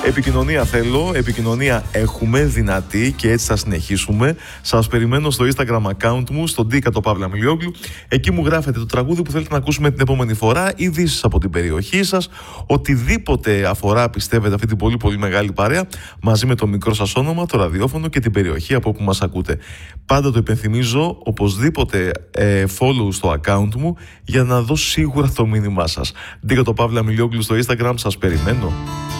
Επικοινωνία θέλω, επικοινωνία έχουμε, δυνατή, και έτσι θα συνεχίσουμε. Σας περιμένω στο Instagram account μου, στον D_Pavlamilioglu. Εκεί μου γράφετε το τραγούδι που θέλετε να ακούσουμε την επόμενη φορά, ειδήσεις από την περιοχή σας, οτιδήποτε αφορά, πιστεύετε, αυτή την πολύ πολύ μεγάλη παρέα, μαζί με το μικρό σας όνομα, το ραδιόφωνο και την περιοχή από όπου μας ακούτε. Πάντα το υπενθυμίζω, οπωσδήποτε follow στο account μου για να δω σίγουρα το μήνυμά σας. D_Pavlamilioglu στο Instagram, σας περιμένω.